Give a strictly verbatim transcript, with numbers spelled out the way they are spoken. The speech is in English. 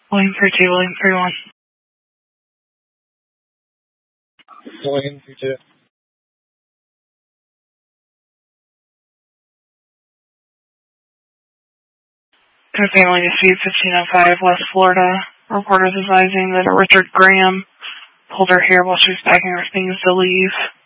William three two, William three one. William three two. To family dispute fifteen oh five West Florida. Reporters advising that a Richard Graham pulled her hair while she was packing her things to leave.